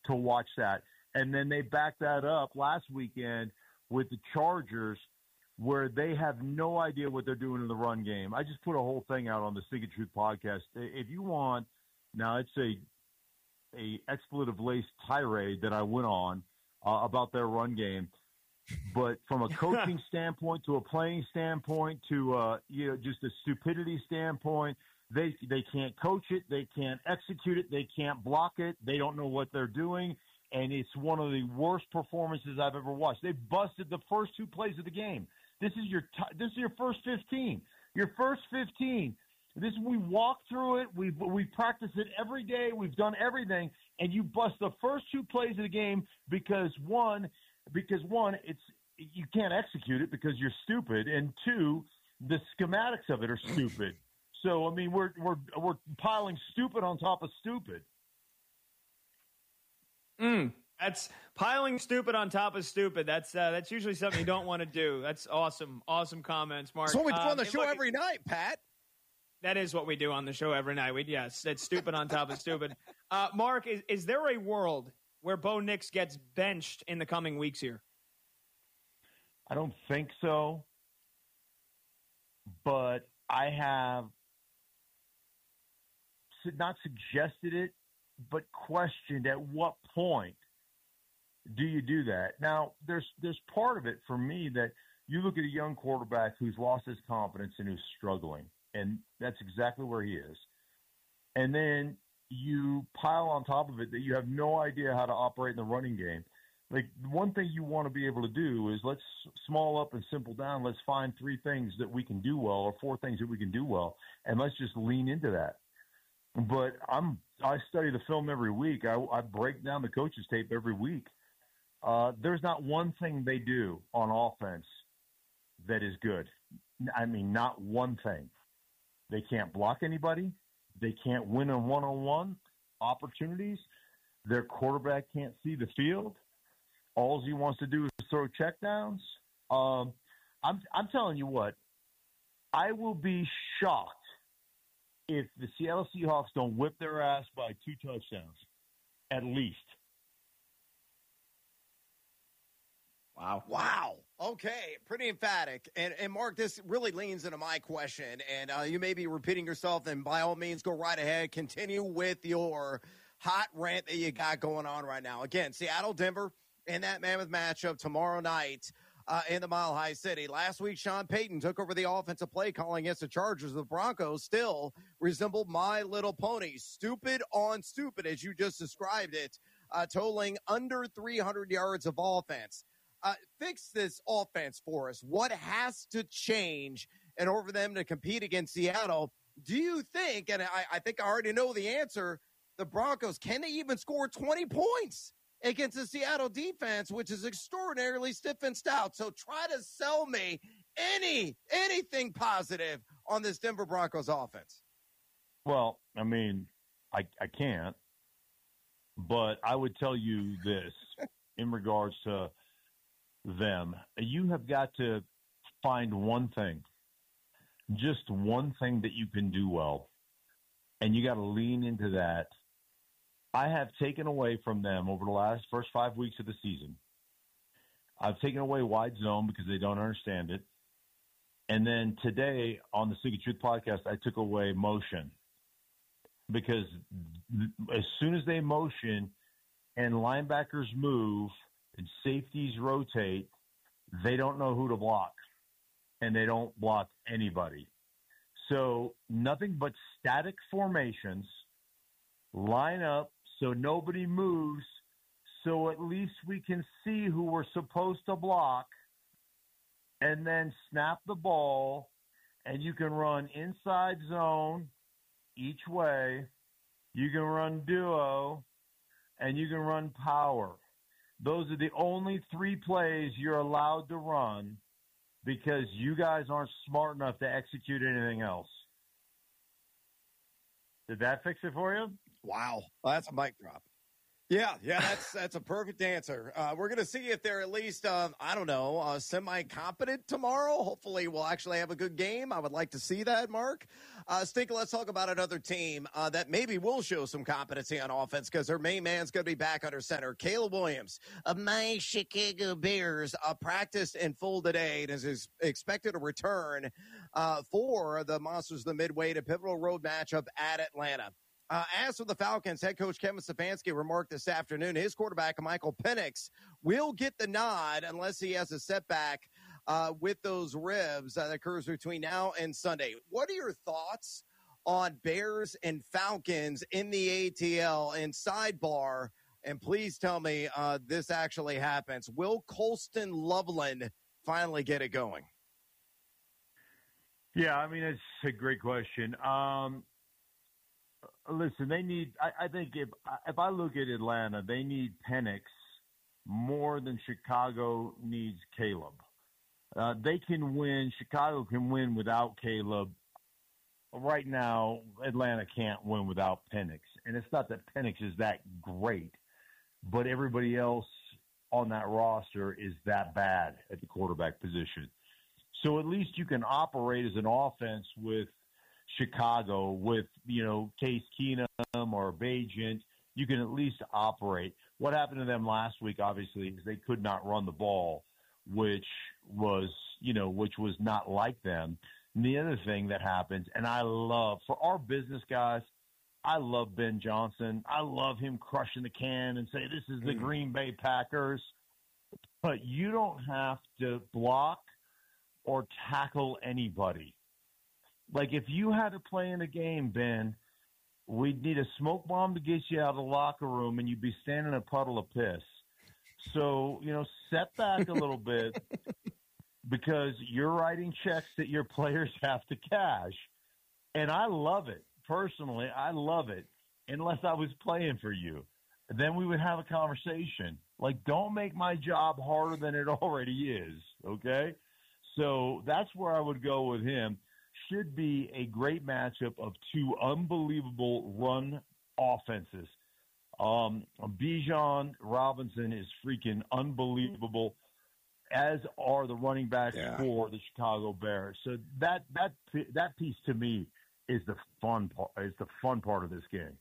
to watch that. And then they backed that up last weekend with the Chargers, where they have no idea what they're doing in the run game. I just put a whole thing out on the Stick of Truth podcast. If you want, now it's a expletive-laced tirade that I went on about their run game. But from a coaching standpoint to a playing standpoint to just a stupidity standpoint, they can't coach it, they can't execute it, they can't block it, they don't know what they're doing, and it's one of the worst performances I've ever watched. They busted the first 2 plays of the game. This is your first 15. Your first 15. We walk through it. We practice it every day. We've done everything, and you bust the first 2 plays of the game because one, it's you can't execute it because you're stupid, and 2, the schematics of it are stupid. So I mean, we're piling stupid on top of stupid. That's piling stupid on top of stupid. That's usually something you don't want to do. That's awesome. Awesome comments, Mark. That's what we do on the show every night, Pat. That is what we do on the show every night. Yes, it's stupid on top of stupid. Mark, is there a world where Bo Nix gets benched in the coming weeks here? I don't think so, but I have not suggested it, but questioned at what point do you do that? Now, there's part of it for me that you look at a young quarterback who's lost his confidence and who's struggling, and that's exactly where he is. And then you pile on top of it that you have no idea how to operate in the running game. Like, one thing you want to be able to do is let's small up and simple down. Let's find 3 things that we can do well or 4 things that we can do well, and let's just lean into that. But I study the film every week. I break down the coaches' tape every week. There's not one thing they do on offense that is good. I mean, not one thing. They can't block anybody. They can't win on one-on-one opportunities. Their quarterback can't see the field. All he wants to do is throw checkdowns. I'm telling you what, I will be shocked if the Seattle Seahawks don't whip their ass by 2 touchdowns, at least. Wow. Okay, pretty emphatic. And Mark, this really leans into my question, and you may be repeating yourself, and by all means, go right ahead. Continue with your hot rant that you got going on right now. Again, Seattle, Denver, and that mammoth matchup tomorrow night in the Mile High City. Last week, Sean Payton took over the offensive play calling against the Chargers. The Broncos still resembled My Little Pony. Stupid on stupid, as you just described it, totaling under 300 yards of offense. Fix this offense for us. What has to change in order for them to compete against Seattle? Do you think, and I think I already know the answer, the Broncos, can they even score 20 points against the Seattle defense, which is extraordinarily stiff and stout? So try to sell me anything positive on this Denver Broncos offense. Well, I mean, I can't, but I would tell you this in regards to them. You have got to find one thing, just one thing that you can do well, and you got to lean into that. I have taken away from them over the first 5 weeks of the season. I've taken away wide zone because they don't understand it. And then today on the Stick of Truth podcast, I took away motion because as soon as they motion and linebackers move and safeties rotate, they don't know who to block, and they don't block anybody. So nothing but static formations, line up so nobody moves, so at least we can see who we're supposed to block, and then snap the ball, and you can run inside zone each way, you can run duo, and you can run power. Those are the only 3 plays you're allowed to run because you guys aren't smart enough to execute anything else. Did that fix it for you? Wow. Well, that's a mic drop. Yeah, that's a perfect answer. We're going to see if they're at least, semi-competent tomorrow. Hopefully we'll actually have a good game. I would like to see that, Mark. Stinker, let's talk about another team that maybe will show some competency on offense because their main man's going to be back under center. Caleb Williams of my Chicago Bears practiced in full today and is expected to return for the Monsters of the Midway to pivotal road matchup at Atlanta. As for the Falcons, head coach Kevin Stefanski remarked this afternoon his quarterback, Michael Penix, will get the nod unless he has a setback with those ribs that occurs between now and Sunday. What are your thoughts on Bears and Falcons in the ATL? And sidebar, and please tell me this actually happens, will Colston Loveland finally get it going? Yeah, I mean, it's a great question. Listen, they need. I think if I look at Atlanta, they need Penix more than Chicago needs Caleb. They can win. Chicago can win without Caleb. Right now, Atlanta can't win without Penix, and it's not that Penix is that great, but everybody else on that roster is that bad at the quarterback position. So at least you can operate as an offense with Chicago, with, Case Keenum or Bagent. You can at least operate. What happened to them last week, obviously, is they could not run the ball, which was not like them. And the other thing that happens, and I love, for our business guys, I love Ben Johnson. I love him crushing the can and say, this is the Green Bay Packers. But you don't have to block or tackle anybody. Like, if you had to play in a game, Ben, we'd need a smoke bomb to get you out of the locker room, and you'd be standing in a puddle of piss. So, set back a little bit because you're writing checks that your players have to cash. And I love it. Personally, I love it, unless I was playing for you. Then we would have a conversation. Like, don't make my job harder than it already is, okay? So that's where I would go with him. Should be a great matchup of two unbelievable run offenses. Bijan Robinson is freaking unbelievable, as are the running backs for the Chicago Bears. So that piece to me is the fun part. Is the fun part of this game.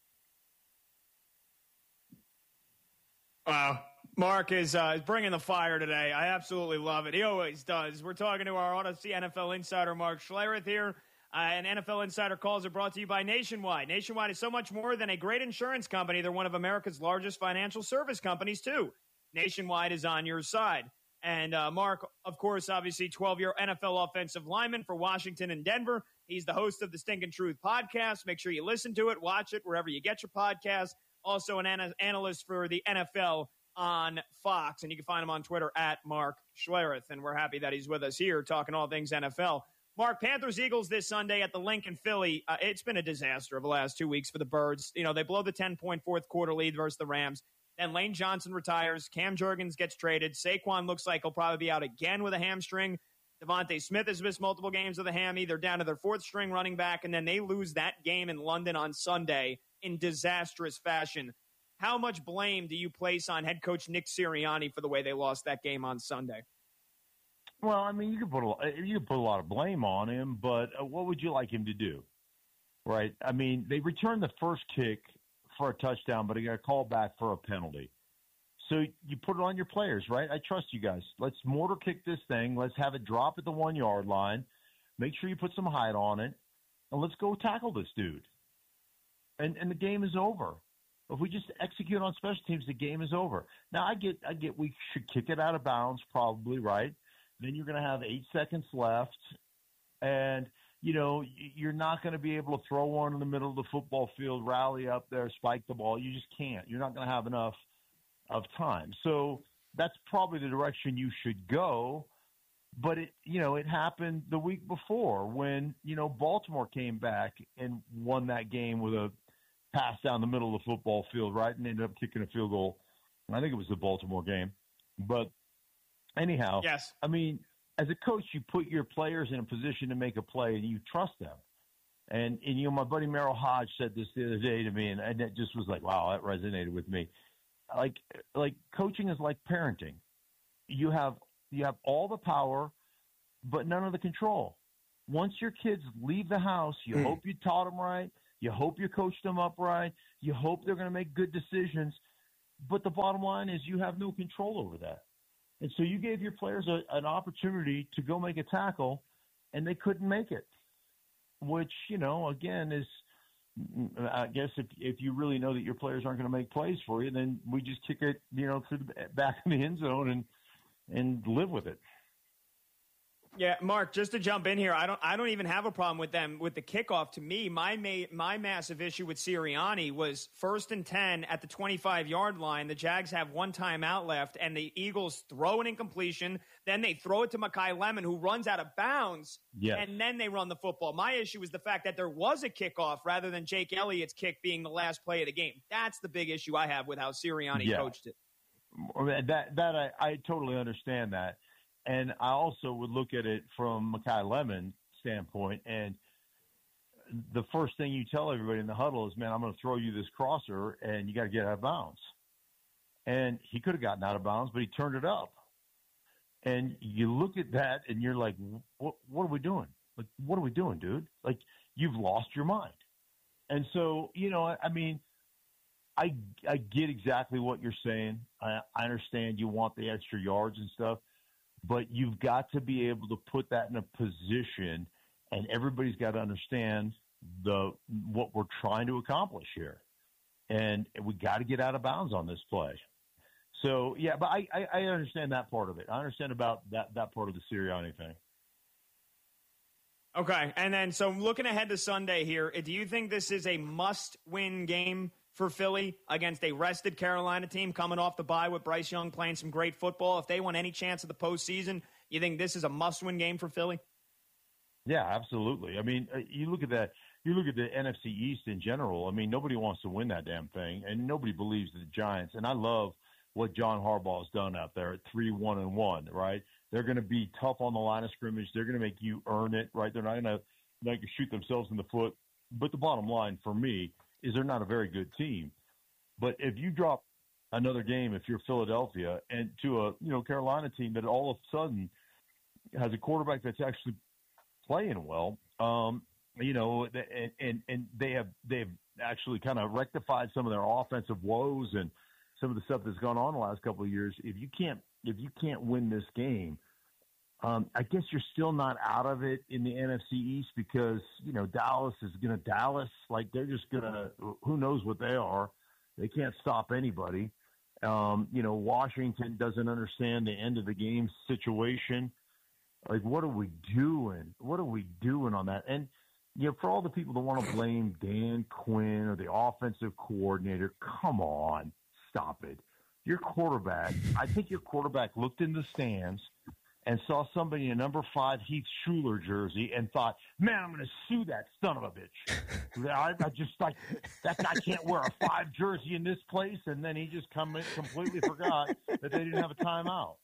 Wow. Mark is bringing the fire today. I absolutely love it. He always does. We're talking to our Odyssey NFL insider, Mark Schlereth, here. And NFL Insider Calls are brought to you by Nationwide. Nationwide is so much more than a great insurance company. They're one of America's largest financial service companies, too. Nationwide is on your side. And Mark, of course, obviously 12-year NFL offensive lineman for Washington and Denver. He's the host of the Stinkin' Truth podcast. Make sure you listen to it, watch it, wherever you get your podcast. Also an analyst for the NFL on Fox, and you can find him on Twitter at Mark Schlereth, and we're happy that he's with us here talking all things NFL. Mark, Panthers-Eagles this Sunday at the Link in Philly. It's been a disaster of the last 2 weeks for the Birds. They blow the 10-point fourth quarter lead versus the Rams. Then Lane Johnson retires. Cam Jurgens gets traded. Saquon looks like he'll probably be out again with a hamstring. Devontae Smith has missed multiple games with a hammy. They're down to their fourth-string running back, and then they lose that game in London on Sunday in disastrous fashion. How much blame do you place on head coach Nick Sirianni for the way they lost that game on Sunday? Well, I mean, you can put a lot of blame on him, but what would you like him to do? Right? I mean, they returned the first kick for a touchdown, but he got called back for a penalty. So you put it on your players, right? I trust you guys. Let's mortar kick this thing. Let's have it drop at the 1-yard line. Make sure you put some height on it, and let's go tackle this dude. And the game is over. If we just execute on special teams, the game is over. Now, I get we should kick it out of bounds probably, right? Then you're going to have 8 seconds left, and, you're not going to be able to throw one in the middle of the football field, rally up there, spike the ball. You just can't. You're not going to have enough of time. So that's probably the direction you should go. But it happened the week before when, Baltimore came back and won that game with a pass down the middle of the football field, right, and ended up kicking a field goal. I think it was the Baltimore game. But anyhow, yes. I mean, as a coach, you put your players in a position to make a play, and you trust them. And my buddy Merrill Hodge said this the other day to me, and it just was like, wow, that resonated with me. like coaching is like parenting. You have all the power, but none of the control. Once your kids leave the house, you hope you taught them right. You hope you coached them up right. You hope they're going to make good decisions. But the bottom line is you have no control over that. And so you gave your players an opportunity to go make a tackle, and they couldn't make it, which, again, is, I guess if you really know that your players aren't going to make plays for you, then we just kick it, through the back of the end zone and live with it. Yeah, Mark, just to jump in here, I don't even have a problem with them with the kickoff. To me, my massive issue with Sirianni was 1st and 10 at the 25-yard line. The Jags have one timeout left, and the Eagles throw an incompletion. Then they throw it to Mekhi Lemon, who runs out of bounds, and then they run the football. My issue is the fact that there was a kickoff rather than Jake Elliott's kick being the last play of the game. That's the big issue I have with how Sirianni coached it. That I totally understand that. And I also would look at it from Mekhi Lemon's standpoint. And the first thing you tell everybody in the huddle is, man, I'm going to throw you this crosser, and you got to get out of bounds. And he could have gotten out of bounds, but he turned it up. And you look at that, and you're like, what are we doing? Like, what are we doing, dude? Like, you've lost your mind. And so, I get exactly what you're saying. I understand you want the extra yards and stuff. But you've got to be able to put that in a position, and everybody's got to understand what we're trying to accomplish here. And we got to get out of bounds on this play. So, yeah, but I understand that part of it. I understand about that part of the Sirianni thing. Okay, and then so looking ahead to Sunday here, do you think this is a must-win game for Philly against a rested Carolina team coming off the bye with Bryce Young playing some great football? If they want any chance of the postseason, you think this is a must-win game for Philly? Yeah, absolutely. I mean, you look at that. You look at the NFC East in general. I mean, nobody wants to win that damn thing, and nobody believes the Giants. And I love what John Harbaugh has done out there at 3-1-1, right? They're going to be tough on the line of scrimmage. They're going to make you earn it, right? They're not going to shoot themselves in the foot. But the bottom line for me is they're not a very good team. But if you drop another game, if you're Philadelphia, and to a Carolina team that all of a sudden has a quarterback that's actually playing well, and they have actually kind of rectified some of their offensive woes and some of the stuff that's gone on the last couple of years. If you can't win this game, I guess you're still not out of it in the NFC East because, Dallas is going to Dallas. Like, they're just going to – who knows what they are. They can't stop anybody. Washington doesn't understand the end of the game situation. Like, what are we doing? What are we doing on that? And, for all the people that want to blame Dan Quinn or the offensive coordinator, come on, stop it. Your quarterback – I think your quarterback looked in the stands – and saw somebody in a number 5 Heath Schuler jersey and thought, man, I'm going to sue that son of a bitch. I just like, that guy can't wear a 5 jersey in this place. And then he just completely forgot that they didn't have a timeout.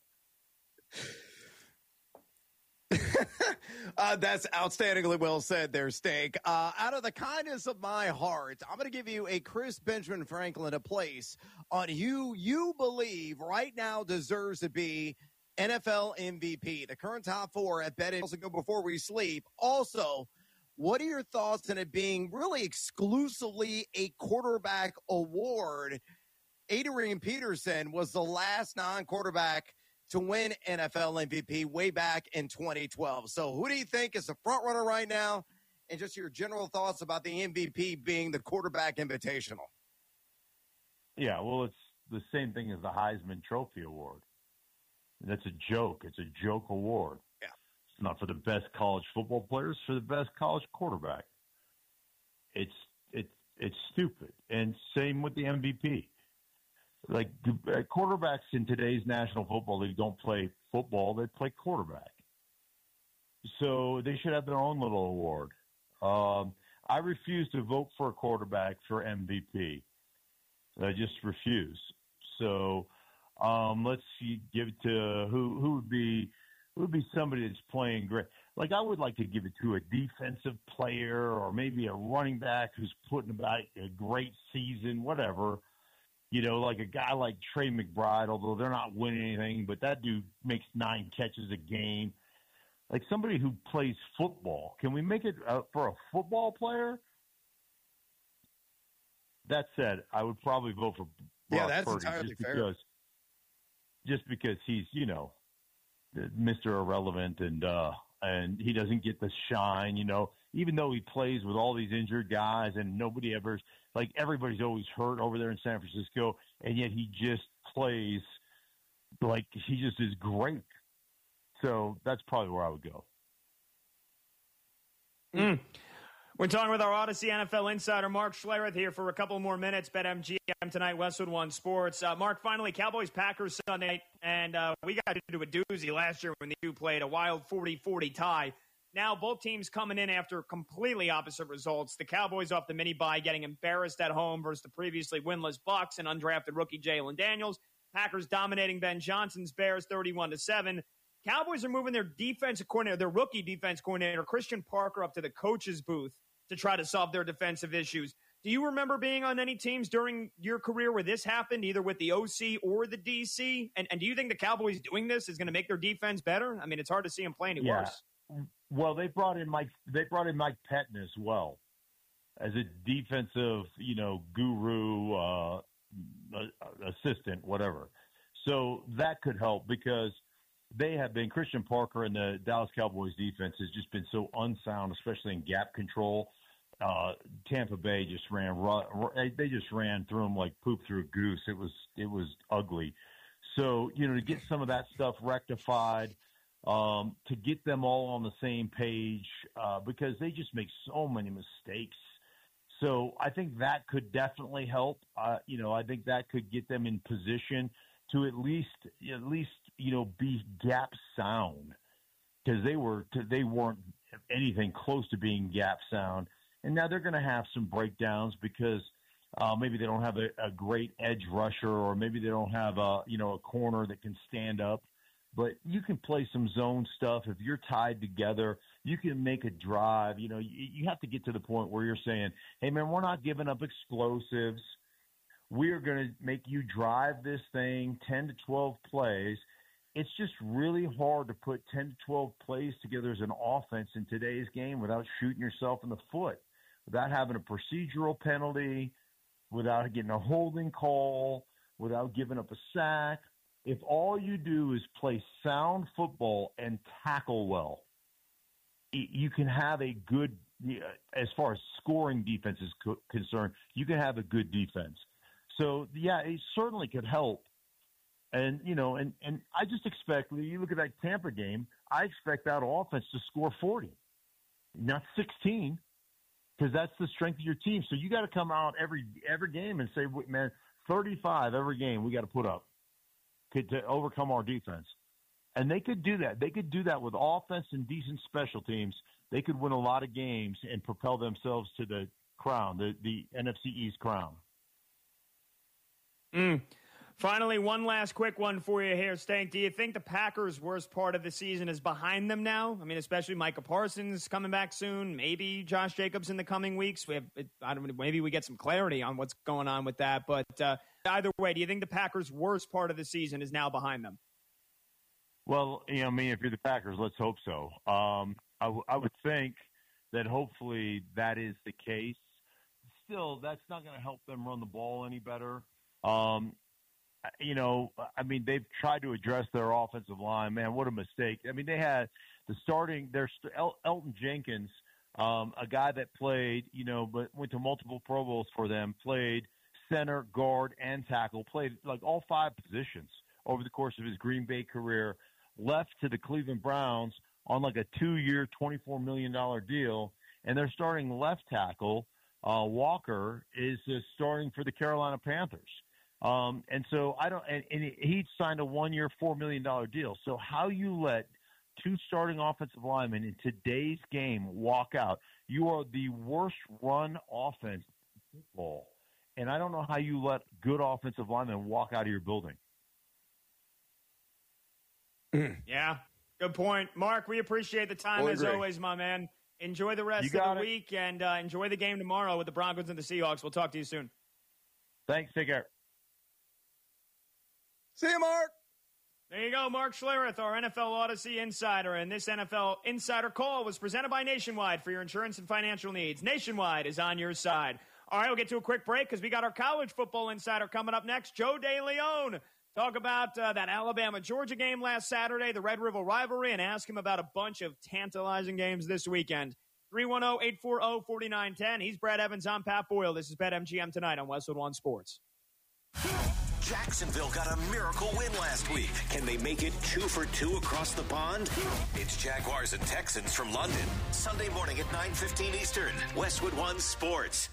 That's outstandingly well said there, Steak. Out of the kindness of my heart, I'm going to give you a Chris Benjamin Franklin a place on who you believe right now deserves to be NFL MVP, the current top 4 at Bet also go before we sleep. Also, what are your thoughts on it being really exclusively a quarterback award? Adrian Peterson was the last non-quarterback to win NFL MVP way back in 2012. So who do you think is the front runner right now? And just your general thoughts about the MVP being the quarterback invitational. Yeah, well, it's the same thing as the Heisman Trophy Award. That's a joke. It's a joke award. Yeah. It's not for the best college football players, it's for the best college quarterback. It's stupid. And same with the MVP. Like, quarterbacks in today's National Football League don't play football, they play quarterback. So they should have their own little award. I refuse to vote for a quarterback for MVP. I just refuse. So let's see, give it to who would be somebody that's playing great. Like, I would like to give it to a defensive player or maybe a running back who's putting about a great season, whatever. Like a guy like Trey McBride, although they're not winning anything, but that dude makes 9 catches a game. Like somebody who plays football. Can we make it for a football player? That said, I would probably vote for Brock that's Purdy entirely fair. Just because he's, Mr. Irrelevant and he doesn't get the shine, even though he plays with all these injured guys and nobody ever, like everybody's always hurt over there in San Francisco, and yet he just plays like he just is great. So that's probably where I would go. We're talking with our Odyssey NFL insider, Mark Schlereth, here for a couple more minutes. BetMGM tonight, Westwood One Sports. Mark, finally, Cowboys-Packers Sunday night, and we got into a doozy last year when the two played a wild 40-40 tie. Now both teams coming in after completely opposite results. The Cowboys off the mini-bye getting embarrassed at home versus the previously winless Bucs and undrafted rookie Jalen Daniels. Packers dominating Ben Johnson's Bears 31-7. Cowboys are moving their defensive coordinator, their rookie defense coordinator, Christian Parker, up to the coach's booth to try to solve their defensive issues. Do you remember being on any teams during your career where this happened, either with the OC or the DC? And do you think the Cowboys doing this is going to make their defense better? I mean, it's hard to see them play any worse. Well, they brought in Mike Pettin as well as a defensive, guru, assistant, whatever. So that could help because they have been, Christian Parker and the Dallas Cowboys defense has just been so unsound, especially in gap control. Tampa Bay just they just ran through them like poop through a goose. It was ugly. So, to get some of that stuff rectified, to get them all on the same page, because they just make so many mistakes. So I think that could definitely help. I think that could get them in position to at least be gap sound, because they weren't anything close to being gap sound. And now they're going to have some breakdowns because maybe they don't have a great edge rusher, or maybe they don't have a corner that can stand up. But you can play some zone stuff. If you're tied together, you can make a drive. You have to get to the point where you're saying, hey, man, we're not giving up explosives. We're going to make you drive this thing 10 to 12 plays. It's just really hard to put 10 to 12 plays together as an offense in today's game without shooting yourself in the foot, without having a procedural penalty, without getting a holding call, without giving up a sack. If all you do is play sound football and tackle well, you can have a good, as far as scoring defense is concerned, you can have a good defense. So, yeah, it certainly could help. And, and I just expect, when you look at that Tampa game, I expect that offense to score 40, not 16, because that's the strength of your team. So you got to come out every game and say, man, 35 every game we got to put up to overcome our defense. And they could do that. They could do that with offense and decent special teams. They could win a lot of games and propel themselves to the crown, the NFC East crown. Finally, one last quick one for you here, Stank. Do you think the Packers' worst part of the season is behind them now? I mean, especially Micah Parsons coming back soon, maybe Josh Jacobs in the coming weeks. Maybe we get some clarity on what's going on with that. But either way, do you think the Packers' worst part of the season is now behind them? Well, if you're the Packers, let's hope so. I would think that hopefully that is the case. Still, that's not going to help them run the ball any better. They've tried to address their offensive line. Man, what a mistake. I mean, they had Elton Jenkins, a guy that played, but went to multiple Pro Bowls for them, played center, guard, and tackle, played like all 5 positions over the course of his Green Bay career, left to the Cleveland Browns on like a 2-year, $24 million deal, and their starting left tackle, Walker, is starting for the Carolina Panthers. And so he signed a 1-year, $4 million deal. So how you let 2 starting offensive linemen in today's game walk out, you are the worst run offense in football. And I don't know how you let good offensive linemen walk out of your building. Yeah, good point. Mark, we appreciate the time as always, my man. Enjoy the rest of the week and enjoy the game tomorrow with the Broncos and the Seahawks. We'll talk to you soon. Thanks. Take care. See you, Mark. There you go, Mark Schlereth, our NFL Odyssey insider. And this NFL Insider Call was presented by Nationwide for your insurance and financial needs. Nationwide is on your side. All right, we'll get to a quick break because we got our college football insider coming up next, Joe DeLeon. Talk about that Alabama-Georgia game last Saturday, the Red River rivalry, and ask him about a bunch of tantalizing games this weekend. 310-840-4910. He's Brad Evans. I'm Pat Boyle. This is BetMGM tonight on Westwood One Sports. Jacksonville got a miracle win last week. Can they make it 2 for 2 across the pond? It's Jaguars and Texans from London. Sunday morning at 9:15 Eastern. Westwood One Sports.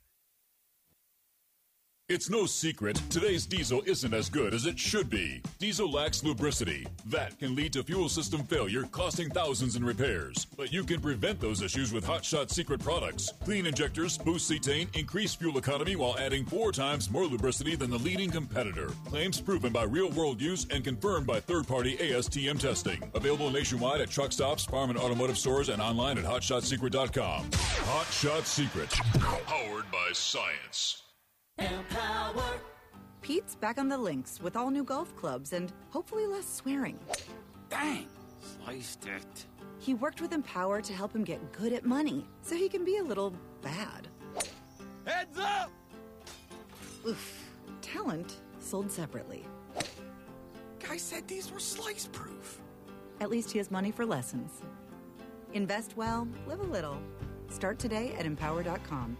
It's no secret, today's diesel isn't as good as it should be. Diesel lacks lubricity. That can lead to fuel system failure, costing thousands in repairs. But you can prevent those issues with Hot Shot Secret products. Clean injectors boost cetane, increase fuel economy while adding 4 times more lubricity than the leading competitor. Claims proven by real-world use and confirmed by third-party ASTM testing. Available nationwide at truck stops, farm and automotive stores, and online at HotShotSecret.com. Hot Shot Secret. Powered by science. Empower. Pete's back on the links with all new golf clubs and hopefully less swearing. Dang, sliced it. He worked with Empower to help him get good at money so he can be a little bad. Heads up! Oof. Talent sold separately. Guy said these were slice proof. At least he has money for lessons. Invest well, live a little. Start today at Empower.com.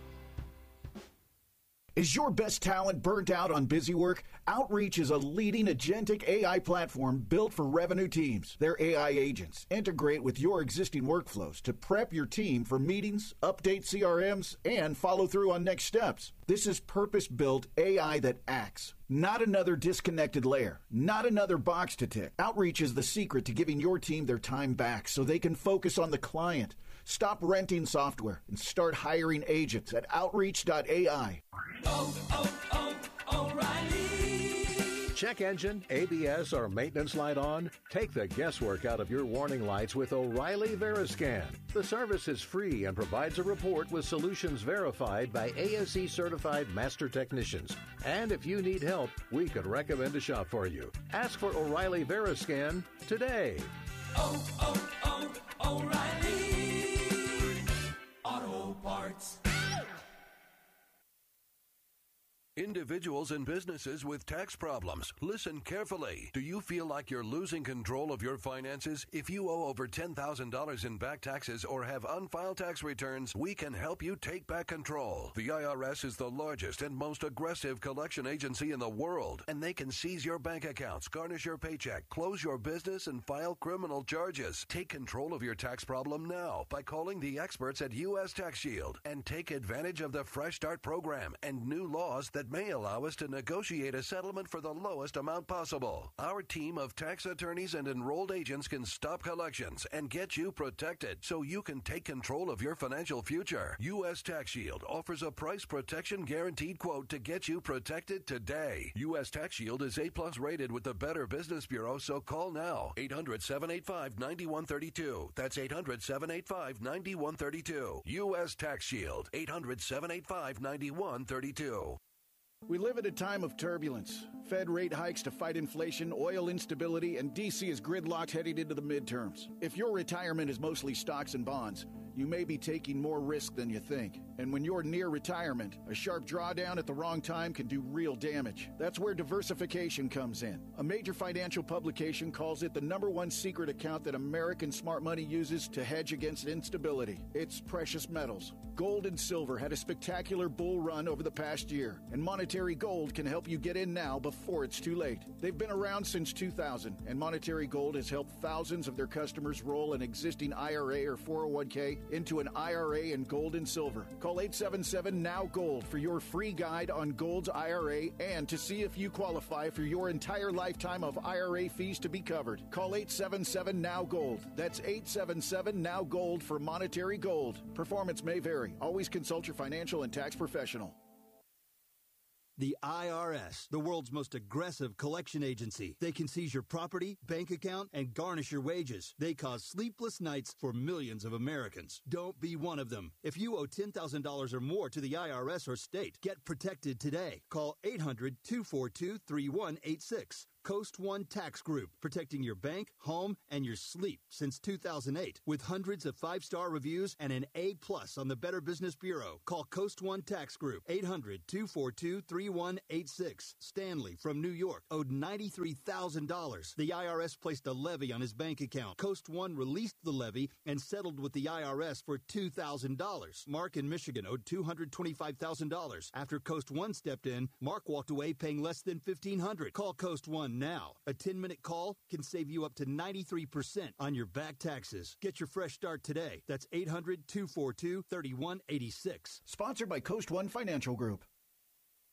Is your best talent burnt out on busy work? Outreach is a leading agentic AI platform built for revenue teams. Their AI agents integrate with your existing workflows to prep your team for meetings, update CRMs, and follow through on next steps. This is purpose-built AI that acts, not another disconnected layer, not another box to tick. Outreach is the secret to giving your team their time back so they can focus on the client. Stop renting software and start hiring agents at Outreach.ai. O'Reilly. Check engine, ABS, or maintenance light on? Take the guesswork out of your warning lights with O'Reilly Veriscan. The service is free and provides a report with solutions verified by ASE certified master technicians. And if you need help, we could recommend a shop for you. Ask for O'Reilly Veriscan today. O'Reilly Auto Parts. Individuals and businesses with tax problems, listen carefully. Do you feel like you're losing control of your finances? If you owe over $10,000 in back taxes or have unfiled tax returns, we can help you take back control. The IRS is the largest and most aggressive collection agency in the world, and they can seize your bank accounts, garnish your paycheck, close your business, and file criminal charges. Take control of your tax problem now by calling the experts at U.S. Tax Shield and take advantage of the Fresh Start program and new laws that may allow us to negotiate a settlement for the lowest amount possible. Our team of tax attorneys and enrolled agents can stop collections and get you protected so you can take control of your financial future. U.S. Tax Shield offers a price protection guaranteed quote to get you protected today. U.S. Tax Shield is A+ rated with the Better Business Bureau, so call now. 800-785-9132. That's 800-785-9132. U.S. Tax Shield. 800-785-9132. We live at a time of turbulence. Fed rate hikes to fight inflation, oil instability, and D.C. is gridlocked heading into the midterms. If your retirement is mostly stocks and bonds, you may be taking more risk than you think. And when you're near retirement, a sharp drawdown at the wrong time can do real damage. That's where diversification comes in. A major financial publication calls it the #1 secret account that American smart money uses to hedge against instability. It's precious metals. Gold and silver had a spectacular bull run over the past year, and Monetary Gold can help you get in now before it's too late. They've been around since 2000, and Monetary Gold has helped thousands of their customers roll an existing IRA or 401k into an IRA in gold and silver. Call 877-NOW-GOLD for your free guide on Gold's IRA and to see if you qualify for your entire lifetime of IRA fees to be covered. Call 877-NOW-GOLD. That's 877-NOW-GOLD for Monetary Gold. Performance may vary. Always consult your financial and tax professional. The IRS, the world's most aggressive collection agency. They can seize your property, bank account, and garnish your wages. They cause sleepless nights for millions of Americans. Don't be one of them. If you owe $10,000 or more to the IRS or state, get protected today. Call 800-242-3186. Coast One Tax Group, protecting your bank, home, and your sleep since 2008. With hundreds of 5-star reviews and an A+ on the Better Business Bureau. Call Coast One Tax Group, 800-242-3186. Stanley from New York owed $93,000. The IRS placed a levy on his bank account. Coast One released the levy and settled with the IRS for $2,000. Mark in Michigan owed $225,000. After Coast One stepped in, Mark walked away paying less than $1,500. Call Coast One now. A 10-minute call can save you up to 93% on your back taxes. Get your fresh start today. That's 800-242-3186. Sponsored by Coast One Financial Group.